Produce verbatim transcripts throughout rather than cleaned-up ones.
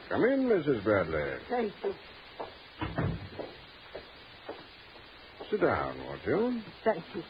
Come in, Missus Bradley. Thank you. Sit down, won't you? Thank you.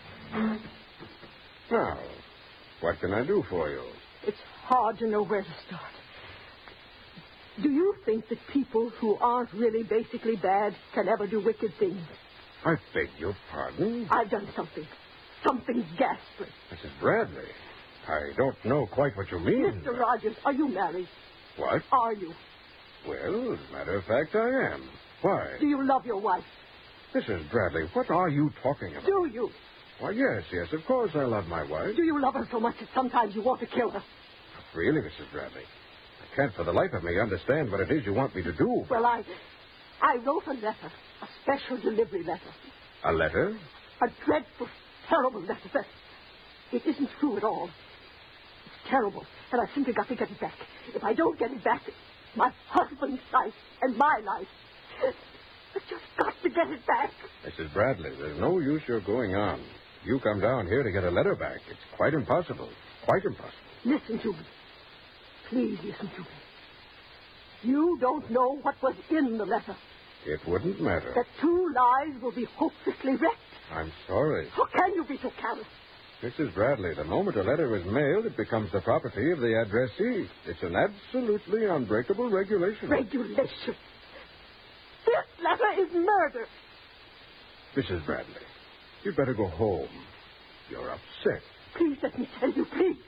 Now, what can I do for you? It's hard to know where to start. Do you think that people who aren't really basically bad can ever do wicked things? I beg your pardon? I've done something. Something ghastly. Missus Bradley, I don't know quite what you mean. Mister Rogers, are you married? What? Are you? Well, as a matter of fact, I am. Why? Do you love your wife? Missus Bradley, what are you talking about? Do you? Why, yes, yes, of course I love my wife. Do you love her so much that sometimes you want to kill her? Really, Missus Bradley? I can't for the life of me understand what it is you want me to do. Well, I... I wrote a letter. A special delivery letter. A letter? A dreadful, terrible letter. That it isn't true at all. It's terrible, and I simply got to get it back. If I don't get it back, my husband's life and my life. I've just got to get it back. Missus Bradley, there's no use your going on. You come down here to get a letter back. It's quite impossible. Quite impossible. Listen to me. Please listen to me. You don't know what was in the letter. It wouldn't matter. That two lives will be hopelessly wrecked. I'm sorry. How can you be so careless? Missus Bradley, the moment a letter is mailed, it becomes the property of the addressee. It's an absolutely unbreakable regulation. Regulation? This letter is murder. Missus Bradley, you'd better go home. You're upset. Please let me tell you, please.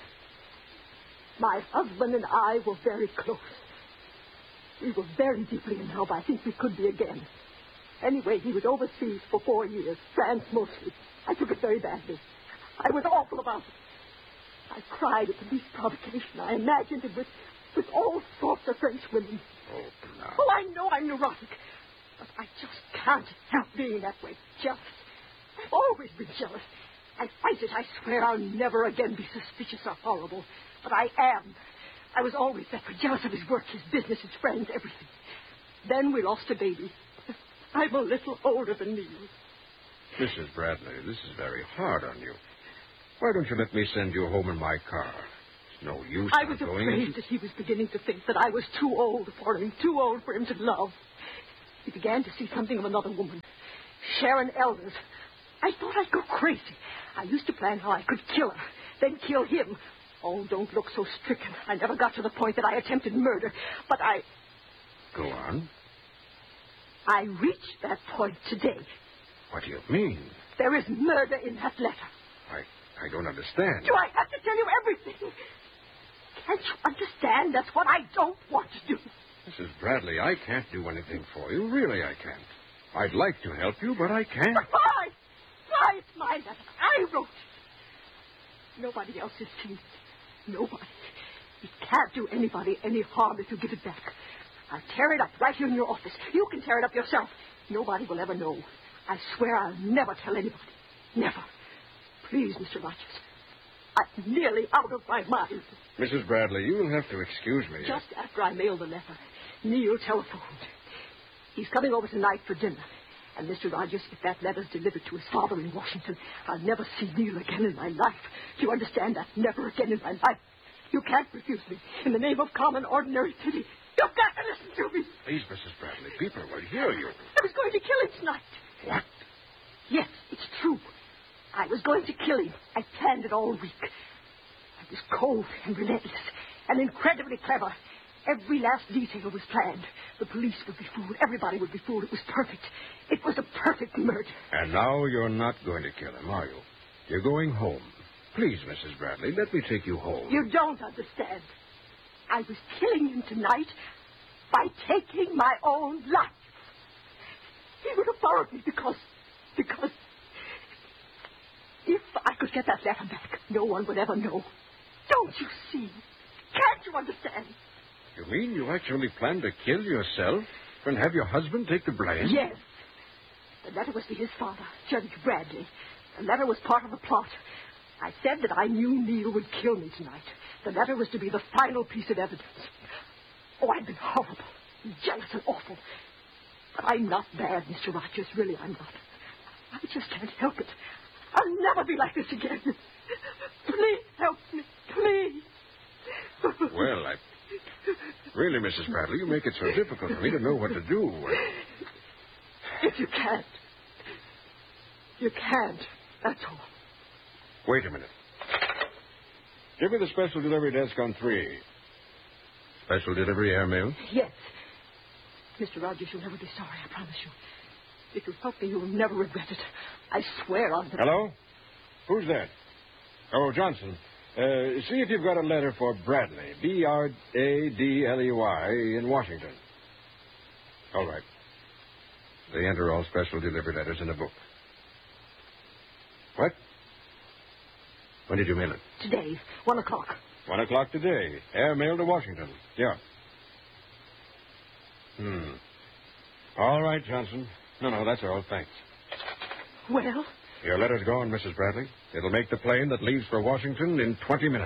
My husband and I were very close. We were very deeply in love. I think we could be again. Anyway, he was overseas for four years, France mostly. I took it very badly. I was awful about it. I cried at the least provocation. I imagined it with, with all sorts of French women. Oh, no. Oh, I know I'm neurotic. But I just can't help being that way. Jealous. I've always been jealous. I fight it. I swear I'll never again be suspicious or horrible. But I am. I was always that way, jealous of his work, his business, his friends, everything. Then we lost a baby. I'm a little older than Neil. Missus Bradley, this is very hard on you. Why don't you let me send you home in my car? It's no use I was going afraid into... that he was beginning to think that I was too old for him, too old for him to love. He began to see something of another woman, Sharon Elders. I thought I'd go crazy. I used to plan how I could kill her, then kill him. Oh, don't look so stricken. I never got to the point that I attempted murder, but I... Go on. I reached that point today. What do you mean? There is murder in that letter. I, I don't understand. Do I have to tell you everything? Can't you understand? That's what I don't want to do. Missus Bradley, I can't do anything for you. Really, I can't. I'd like to help you, but I can't. But why? Why? It's my letter. I wrote it. Nobody else has seen it. Nobody. It can't do anybody any harm if you give it back. I'll tear it up right here in your office. You can tear it up yourself. Nobody will ever know. I swear I'll never tell anybody. Never. Please, Mister Rogers. I'm nearly out of my mind. Missus Bradley, you'll have to excuse me. Just after I mailed the letter, Neil telephoned. He's coming over tonight for dinner. And, Mister Rogers, if that letter's delivered to his father in Washington, I'll never see Neil again in my life. Do you understand that? Never again in my life. You can't refuse me. In the name of common, ordinary pity. You've got to listen to me. Please, Missus Bradley, people will hear you. I was going to kill him tonight. What? Yes, it's true. I was going to kill him. I planned it all week. I was cold and relentless and incredibly clever. Every last detail was planned. The police would be fooled. Everybody would be fooled. It was perfect. It was a perfect murder. And now you're not going to kill him, are you? You're going home. Please, Missus Bradley, let me take you home. You don't understand. I was killing him tonight by taking my own life. He would have followed me because... because... if I could get that letter back, no one would ever know. Don't you see? Can't you understand? You mean you actually planned to kill yourself and have your husband take the blame? Yes. The letter was to his father, Judge Bradley. The letter was part of the plot. I said that I knew Neil would kill me tonight. The letter was to be the final piece of evidence. Oh, I've been horrible, jealous and awful. But I'm not bad, Mister Rogers. Really, I'm not. I just can't help it. I'll never be like this again. Please help me. Please. Well, I... Really, Missus Bradley, you make it so difficult for me to know what to do. If you can't. You can't. That's all. Wait a minute. Give me the special delivery desk on three. Special delivery airmail? Yes. Mister Rogers, you'll never be sorry, I promise you. If you help me, you will never regret it. I swear on the... Hello? Who's that? Oh, Johnson. Uh, see if you've got a letter for Bradley. B R A D L E Y in Washington. All right. They enter all special delivery letters in a book. What? When did you mail it? Today, one o'clock. One o'clock today. Airmail to Washington. Yeah. Hmm. All right, Johnson. No, no, that's all. Thanks. Well? Your letter's gone, Missus Bradley. It'll make the plane that leaves for Washington in twenty minutes.